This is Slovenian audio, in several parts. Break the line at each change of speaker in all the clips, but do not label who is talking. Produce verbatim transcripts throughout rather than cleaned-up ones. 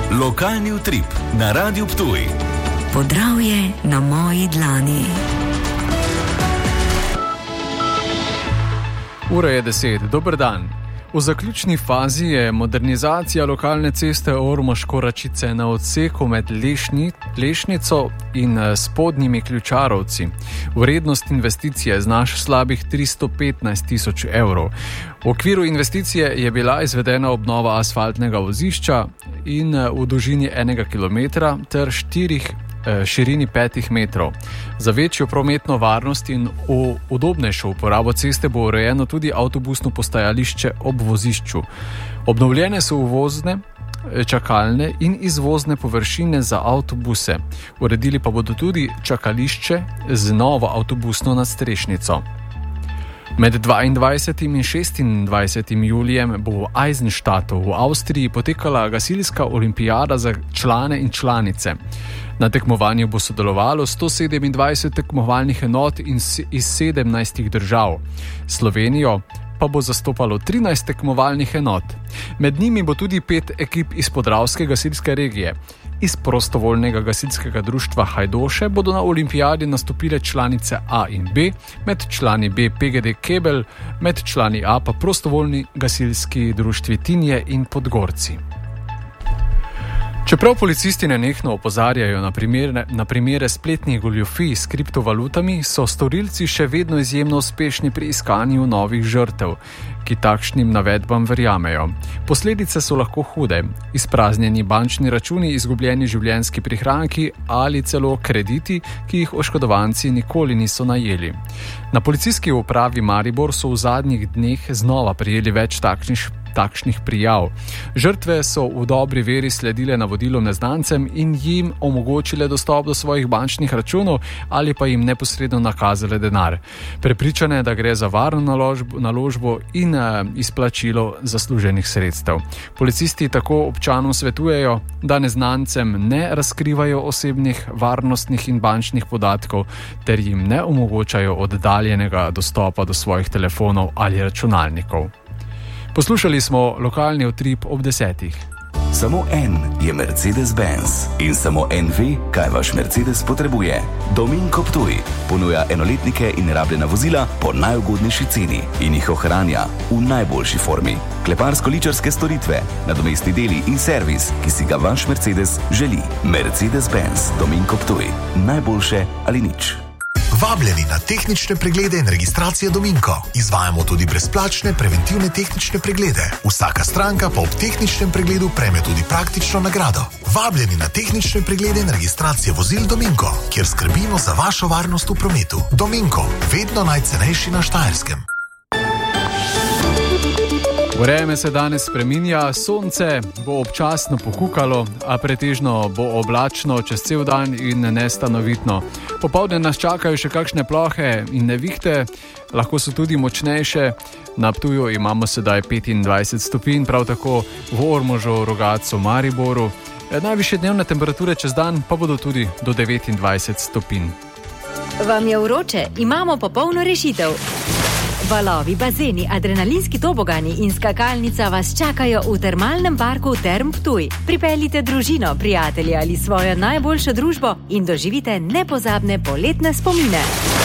Lokalni utrip na Radiu Ptuj.
Podravje na moji dlani.
Ura je deset. Dober dan. V zaključni fazi je modernizacija lokalne ceste Ormož-Koračice na odseku med Lešni, Lešnico in Spodnjimi Ključarovci. Vrednost investicije znaša slabih tristo petnajst tisoč evrov. V okviru investicije je bila izvedena obnova asfaltnega vozišča in v dolžini enega kilometra ter štirih širini petih metrov. Za večjo prometno varnost in udobnejšo uporabo ceste bo urejeno tudi avtobusno postajališče ob vozišču. Obnovljene so uvozne, čakalne in izvozne površine za avtobuse. Uredili pa bodo tudi čakališče z novo avtobusno nadstrešnico. Med dvaindvajsetim in šestindvajsetim julijem bo v Eisenstadtu v Avstriji potekala gasilska olimpijada za člane in članice. Na tekmovanju bo sodelovalo sto sedemindvajset tekmovalnih enot iz sedemnajstih držav. Slovenijo pa bo zastopalo trinajst tekmovalnih enot. Med njimi bo tudi pet ekip iz podravske gasilske regije. Iz prostovoljnega gasilskega društva Hajdoše bodo na olimpijadi nastopile članice A in B, med člani B P G D Kebel, med člani A pa prostovoljni gasilski društvi Tinje in Podgorci. Čeprav policisti nenehno opozarjajo na primere, na primere spletnih goljufij s kriptovalutami, so storilci še vedno izjemno uspešni pri iskanju novih žrtev, ki takšnim navedbam verjamejo. Posledice so lahko hude: izpraznjeni bančni računi, izgubljeni življenjski prihranki ali celo krediti, ki jih oškodovanci nikoli niso najeli. Na policijski upravi Maribor so v zadnjih dneh znova prijeli več takšnih takšnih prijav. Žrtve so v dobri veri sledile navodilom neznancem in jim omogočile dostop do svojih bančnih računov ali pa jim neposredno nakazale denar. Prepričane, da gre za varno naložbo, naložbo in uh, izplačilo zasluženih sredstev. Policisti tako občanom svetujejo, da neznancem ne razkrivajo osebnih, varnostnih in bančnih podatkov ter jim ne omogočajo oddaljenega dostopa do svojih telefonov ali računalnikov. Poslušali smo lokalni utrip ob desetih.
Samo en je Mercedes-Benz in samo en ve, kaj vaš Mercedes potrebuje. Dominko Ptuj ponuja enoletnike in rabljena vozila po najugodnejši ceni in jih ohranja v najboljši formi. Kleparsko-ličarske storitve, nadomestni deli in servis, ki si ga vaš Mercedes želi. Mercedes-Benz Dominko Ptuj. Najboljše ali nič.
Vabljeni na tehnične preglede in registracije Dominko. Izvajamo tudi brezplačne preventivne tehnične preglede. Vsaka stranka pa ob tehničnem pregledu prejme tudi praktično nagrado. Vabljeni na tehnične preglede in registracije vozil Dominko, kjer skrbimo za vašo varnost v prometu. Dominko, vedno najcenejši na Štajerskem.
Vreme se danes spreminja, sonce bo občasno pohukalo, a pretežno bo oblačno čez cel dan in nestanovitno. Popoldne nas čakajo še kakšne plohe in nevihte, lahko so tudi močnejše. Na Ptuju imamo sedaj petindvajset stopinj, prav tako v Ormožu, Rogatcu, Mariboru. Najvišje dnevne temperature čez dan pa bodo tudi do devetindvajset stopinj.
Vam je vroče? Imamo popolno rešitev. Valovi, bazeni, adrenalinski tobogani in skakalnica vas čakajo v termalnem parku Term Ptuj. Pripeljite družino, prijatelje ali svojo najboljšo družbo in doživite nepozabne poletne spomine.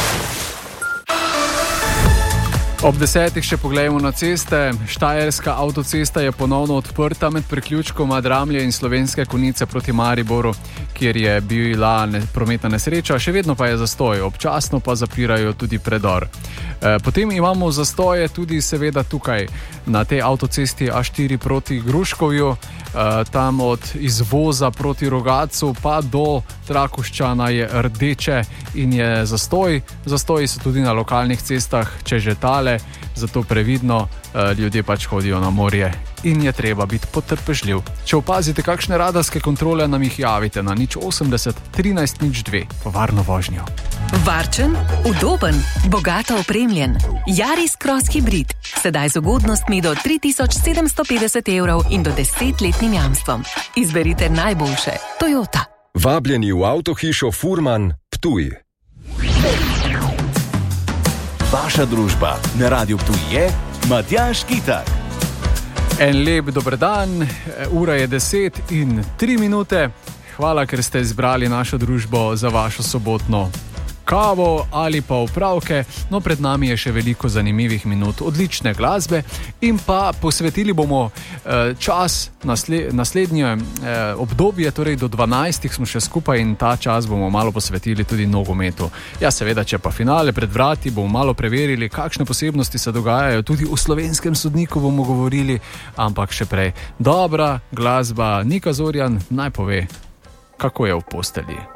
Ob desetih še poglejmo na ceste. Štajerska avtocesta je ponovno odprta med priključkoma Dramlje in Slovenske Konjice proti Mariboru, kjer je bila prometna nesreča, še vedno pa je zastoj, občasno pa zapirajo tudi predor. E, potem imamo zastoje tudi seveda tukaj na tej avtocesti A štiri proti Gruškovju, e, tam od izvoza proti Rogatcu pa do Trakoščana je rdeče in je zastoj. Zastoji so tudi na lokalnih cestah, če že tale, zato previdno, ljudje pač hodijo na morje in je treba biti potrpežljiv. Če opazite kakšne radarske kontrole, nam jih javite na nič osemdeset trinajst nič dve. Varno vožnjo.
Varčen, udoben, bogato opremljen. Yaris Cross Hybrid. Sedaj z ugodnostmi do tri tisoč sedemsto petdeset evrov in do desetletnim jamstvom. Izberite najboljše. Toyota.
Vabljeni v avtohišo Furman Ptuj.
Vaša družba na Radiu Ptuj je Matjaž Kitak.
En lep dober dan, ura je deset in tri minute. Hvala, ker ste izbrali našo družbo za vašo sobotno kavo ali pa opravke. No, pred nami je še veliko zanimivih minut odlične glasbe in pa posvetili bomo eh, čas nasle, naslednje eh, obdobje, torej do dvanajstih smo še skupaj in ta čas bomo malo posvetili tudi nogometu. Ja, seveda, če pa finale pred vrati, bomo malo preverili, kakšne posebnosti se dogajajo, tudi v slovenskem sodniku bomo govorili, ampak še prej. Dobra glasba, Nika Zorjan naj pove, kako je v postelji.